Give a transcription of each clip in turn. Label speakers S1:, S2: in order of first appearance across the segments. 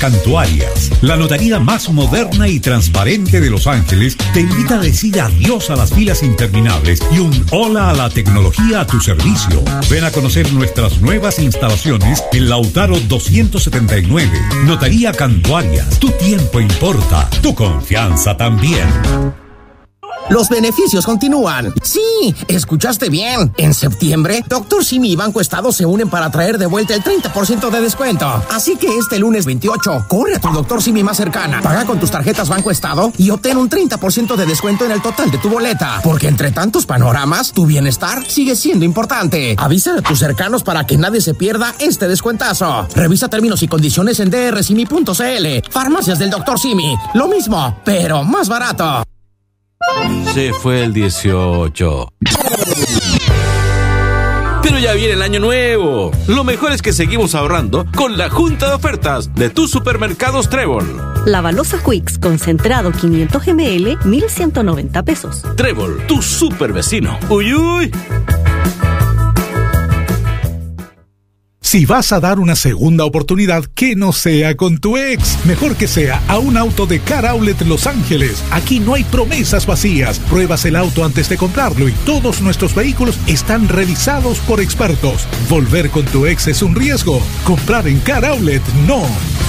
S1: Cantuarias, la notaría más moderna y transparente de Los Ángeles, te invita a decir adiós a las filas interminables y un hola a la tecnología a tu servicio. Ven a conocer nuestras nuevas instalaciones en Lautaro 279. Notaría Cantuarias, tu tiempo importa, tu confianza también.
S2: Los beneficios continúan. Sí, escuchaste bien. En septiembre, Dr. Simi y Banco Estado se unen para traer de vuelta el 30% de descuento. Así que este lunes 28, corre a tu Dr. Simi más cercana, paga con tus tarjetas Banco Estado y obtén un 30% de descuento en el total de tu boleta. Porque entre tantos panoramas, tu bienestar sigue siendo importante. Avisa a tus cercanos para que nadie se pierda este descuentazo. Revisa términos y condiciones en drsimi.cl. Farmacias del Dr. Simi. Lo mismo, pero más barato.
S3: Se fue el 18. Pero ya viene el año nuevo. Lo mejor es que seguimos ahorrando con la junta de ofertas de tus supermercados Trébol.
S4: Lavaloza Quicks concentrado 500 ml, 1,190 pesos.
S3: Trébol, tu super vecino. ¡Uy, uy!
S1: Si vas a dar una segunda oportunidad, que no sea con tu ex. Mejor que sea a un auto de Car Outlet Los Ángeles. Aquí no hay promesas vacías. Pruebas el auto antes de comprarlo y todos nuestros vehículos están revisados por expertos. Volver con tu ex es un riesgo. Comprar en Car Outlet, no.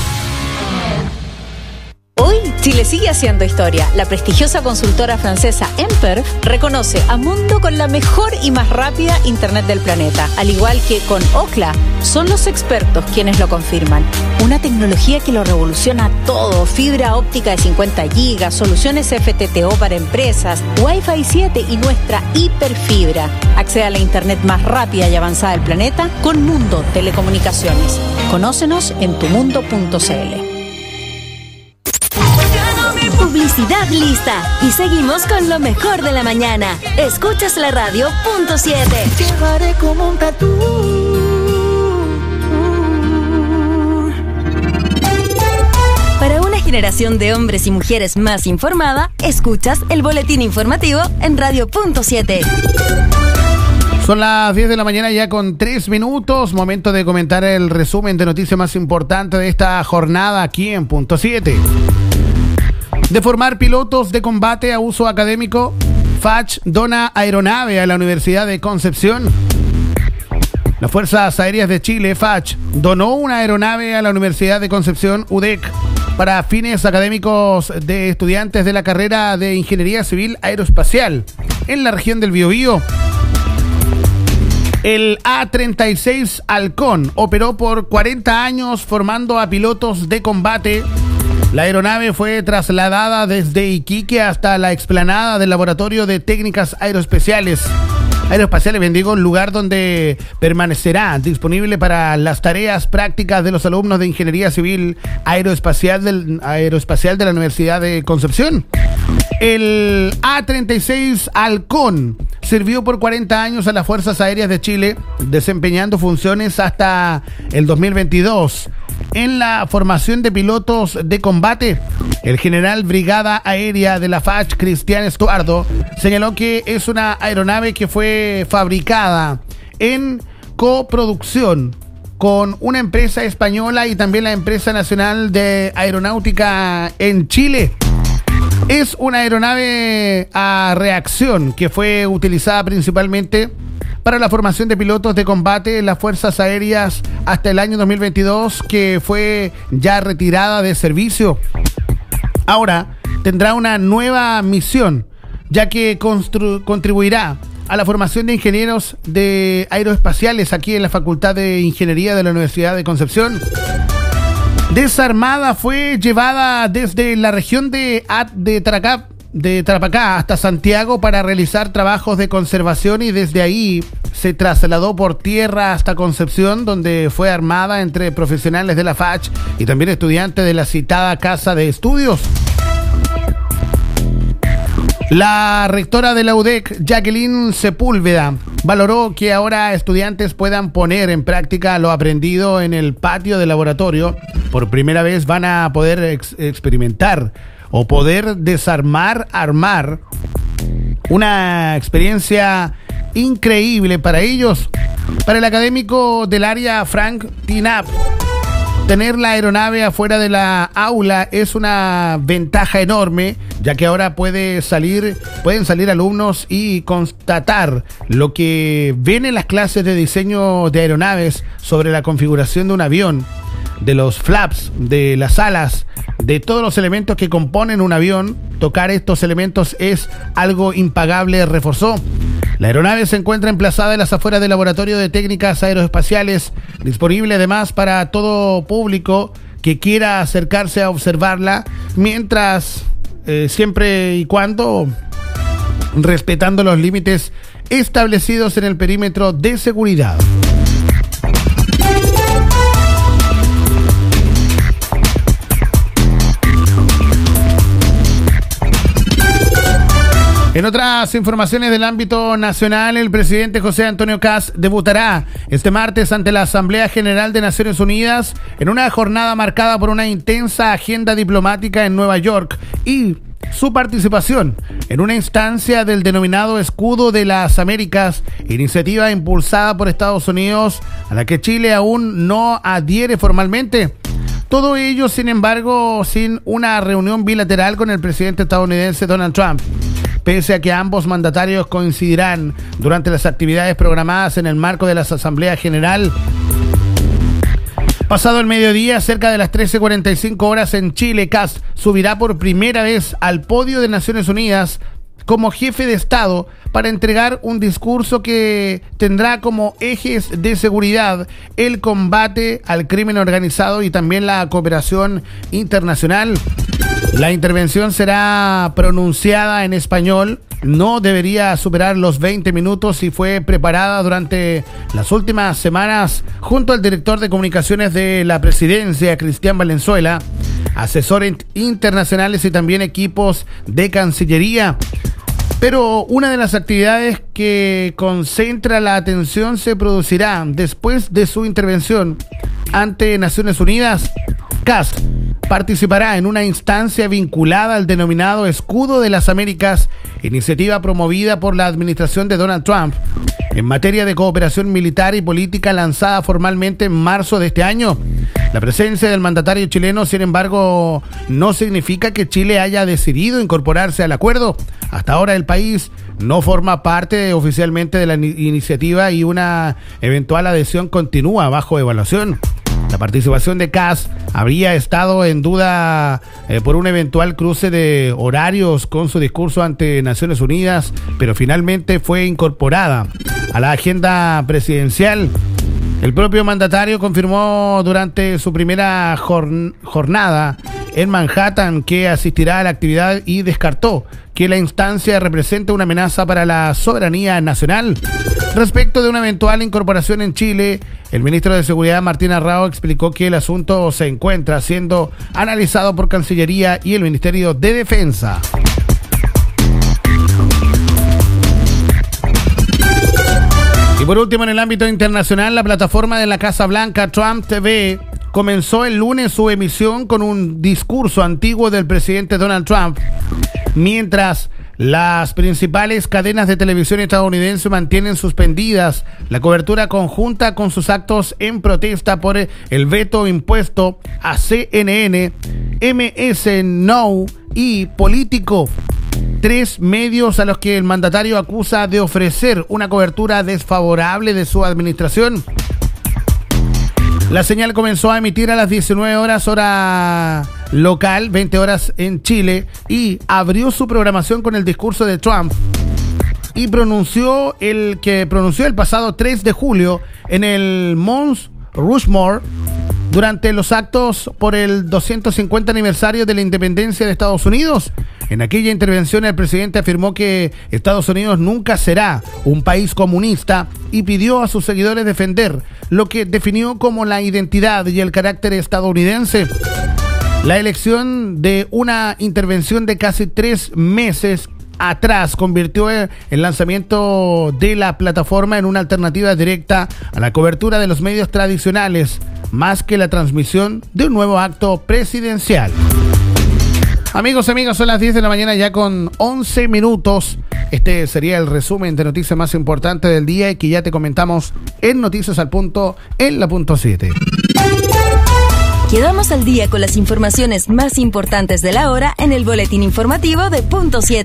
S5: Hoy, Chile sigue haciendo historia. La prestigiosa consultora francesa Emper reconoce a Mundo con la mejor y más rápida internet del planeta. Al igual que con Ookla, son los expertos quienes lo confirman. Una tecnología que lo revoluciona todo. Fibra óptica de 50 gigas, soluciones FTTO para empresas, Wi-Fi 7 y nuestra hiperfibra. Accede a la internet más rápida y avanzada del planeta con Mundo Telecomunicaciones. Conócenos en tumundo.cl.
S6: Publicidad lista. Y seguimos con lo mejor de la mañana. Escuchas la radio .7.
S7: Llevaré como un tatú.
S6: Para una generación de hombres y mujeres más informada, escuchas el boletín informativo en radio .7.
S8: Son las 10 de la mañana ya con 3 minutos. Momento de comentar el resumen de noticias más importantes de esta jornada aquí en .7. De formar pilotos de combate a uso académico, FACH dona aeronave a la Universidad de Concepción. Las Fuerzas Aéreas de Chile, FACH, donó una aeronave a la Universidad de Concepción, UDEC, para fines académicos de estudiantes de la carrera de Ingeniería Civil Aeroespacial en la región del Biobío. El A-36 Halcón operó por 40 años formando a pilotos de combate. La aeronave fue trasladada desde Iquique hasta la explanada del Laboratorio de Técnicas Aeroespaciales, lugar donde permanecerá disponible para las tareas prácticas de los alumnos de Ingeniería Civil Aeroespacial de la Universidad de Concepción. El A-36 Halcón sirvió por 40 años a las Fuerzas Aéreas de Chile, desempeñando funciones hasta el 2022. En la formación de pilotos de combate, el general brigada aérea de la FACH, Cristian Estuardo, señaló que es una aeronave que fue fabricada en coproducción con una empresa española y también la empresa nacional de aeronáutica en Chile. Es una aeronave a reacción que fue utilizada principalmente para la formación de pilotos de combate en las Fuerzas Aéreas hasta el año 2022, que fue ya retirada de servicio. Ahora tendrá una nueva misión, ya que contribuirá a la formación de ingenieros de aeroespaciales aquí en la Facultad de Ingeniería de la Universidad de Concepción. Desarmada, fue llevada desde la región de Tarapacá hasta Santiago para realizar trabajos de conservación y desde ahí se trasladó por tierra hasta Concepción, donde fue armada entre profesionales de la FACH y también estudiantes de la citada casa de estudios. La rectora de la UDEC, Jacqueline Sepúlveda, valoró que ahora estudiantes puedan poner en práctica lo aprendido en el patio del laboratorio. Por primera vez van a poder experimentar o poder desarmar, armar. Una experiencia increíble para ellos. Para el académico del área, Frank Tinap, Tener la aeronave afuera de la aula es una ventaja enorme, ya que ahora pueden salir alumnos y constatar lo que ven en las clases de diseño de aeronaves sobre la configuración de un avión, de los flaps, de las alas, de todos los elementos que componen un avión. Tocar estos elementos es algo impagable, reforzó. La aeronave se encuentra emplazada en las afueras del Laboratorio de Técnicas Aeroespaciales, disponible además para todo público que quiera acercarse a observarla, mientras, siempre y cuando respetando los límites establecidos en el perímetro de seguridad. En otras informaciones del ámbito nacional, el presidente José Antonio Kast debutará este martes ante la Asamblea General de Naciones Unidas en una jornada marcada por una intensa agenda diplomática en Nueva York y su participación en una instancia del denominado Escudo de las Américas, iniciativa impulsada por Estados Unidos a la que Chile aún no adhiere formalmente. Todo ello, sin embargo, sin una reunión bilateral con el presidente estadounidense Donald Trump. Pese a que ambos mandatarios coincidirán durante las actividades programadas en el marco de la Asamblea General. Pasado el mediodía, cerca de las 13:45 horas en Chile, Kast subirá por primera vez al podio de Naciones Unidas como jefe de Estado para entregar un discurso que tendrá como ejes de seguridad el combate al crimen organizado y también la cooperación internacional. La intervención será pronunciada en español, no debería superar los 20 minutos y fue preparada durante las últimas semanas junto al director de comunicaciones de la presidencia, Cristian Valenzuela, asesores internacionales y también equipos de Cancillería. Pero una de las actividades que concentra la atención se producirá después de su intervención ante Naciones Unidas. Kast participará en una instancia vinculada al denominado Escudo de las Américas, iniciativa promovida por la administración de Donald Trump en materia de cooperación militar y política, lanzada formalmente en marzo de este año. La presencia del mandatario chileno, sin embargo, no significa que Chile haya decidido incorporarse al acuerdo. Hasta ahora el país no forma parte oficialmente de la iniciativa y una eventual adhesión continúa bajo evaluación. La participación de Kast habría estado en duda por un eventual cruce de horarios con su discurso ante Naciones Unidas, pero finalmente fue incorporada a la agenda presidencial. El propio mandatario confirmó durante su primera jornada en Manhattan que asistirá a la actividad y descartó que la instancia represente una amenaza para la soberanía nacional. Respecto de una eventual incorporación en Chile, el ministro de Seguridad Martín Arrao explicó que el asunto se encuentra siendo analizado por Cancillería y el Ministerio de Defensa. Y por último, en el ámbito internacional, la plataforma de la Casa Blanca, Trump TV, comenzó el lunes su emisión con un discurso antiguo del presidente Donald Trump, mientras las principales cadenas de televisión estadounidenses mantienen suspendidas la cobertura conjunta con sus actos en protesta por el veto impuesto a CNN, MS Now y Político, tres medios a los que el mandatario acusa de ofrecer una cobertura desfavorable de su administración. La señal comenzó a emitir a las 19 horas hora local, 20 horas en Chile, y abrió su programación con el discurso de Trump y pronunció el pasado 3 de julio en el Mount Rushmore durante los actos por el 250 aniversario de la independencia de Estados Unidos. En aquella intervención, el presidente afirmó que Estados Unidos nunca será un país comunista y pidió a sus seguidores defender lo que definió como la identidad y el carácter estadounidense. La elección de una intervención de casi 3 meses atrás convirtió el lanzamiento de la plataforma en una alternativa directa a la cobertura de los medios tradicionales, más que la transmisión de un nuevo acto presidencial. Amigos, son las 10 de la mañana ya con 11 minutos. Este sería el resumen de noticias más importantes del día y que ya te comentamos en Noticias al Punto, en la punto 7.
S6: Quedamos al día con las informaciones más importantes de la hora en el boletín informativo de Punto 7.